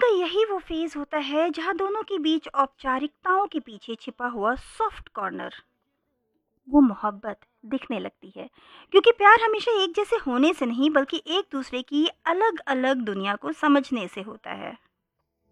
का यही वो फेज़ होता है जहाँ दोनों के बीच औपचारिकताओं के पीछे छिपा हुआ सॉफ्ट कॉर्नर, वो मोहब्बत दिखने लगती है। क्योंकि प्यार हमेशा एक जैसे होने से नहीं बल्कि एक दूसरे की अलग-अलग दुनिया को समझने से होता है।